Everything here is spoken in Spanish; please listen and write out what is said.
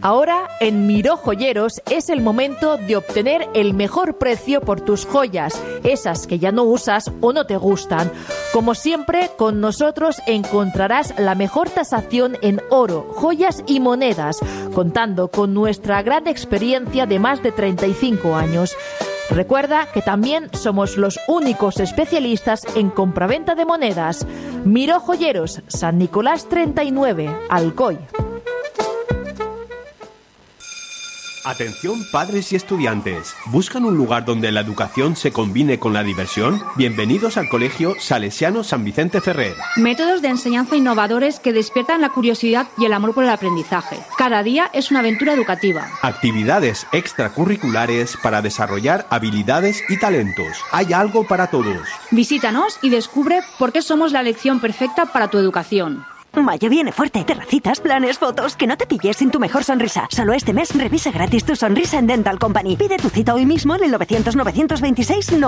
Ahora, en Miró Joyeros es el momento de obtener el mejor precio por tus joyas, esas que ya no usas o no te gustan. Como siempre, con nosotros encontrarás la mejor tasación en oro, joyas y monedas, contando con nuestra gran experiencia de más de 35 años. Recuerda que también somos los únicos especialistas en compraventa de monedas. Miró Joyeros, San Nicolás 39, Alcoy. Atención padres y estudiantes. ¿Buscan un lugar donde la educación se combine con la diversión? Bienvenidos al Colegio Salesiano San Vicente Ferrer. Métodos de enseñanza innovadores que despiertan la curiosidad y el amor por el aprendizaje. Cada día es una aventura educativa. Actividades extracurriculares para desarrollar habilidades y talentos. Hay algo para todos. Visítanos y descubre por qué somos la elección perfecta para tu educación. Mayo viene fuerte. Terracitas, planes, fotos. Que no te pilles sin tu mejor sonrisa. Solo este mes revisa gratis tu sonrisa en Dental Company. Pide tu cita hoy mismo en el 900 926 9.